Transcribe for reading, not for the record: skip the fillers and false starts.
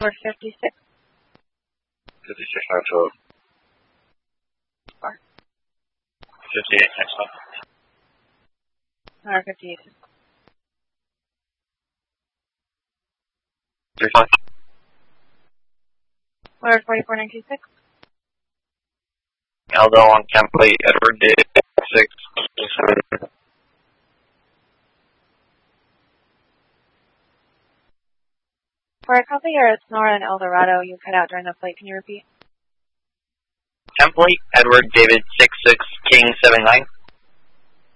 Or 56. 56 on 12. 58 next one. Or 58. 35. Or 4496. Aldo on template, Edward David 6, 7. For a copy here, it's Nora and Eldorado. You cut out during the flight. Can you repeat? Template, Edward David 6, 6, King 7, 9.